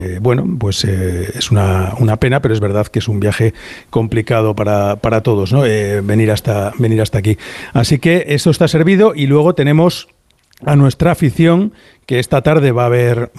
bueno, pues es una pena, pero es verdad que es un viaje complicado para todos, ¿no? Venir hasta aquí. Así que esto está servido y luego tenemos a nuestra afición, que esta tarde va a haber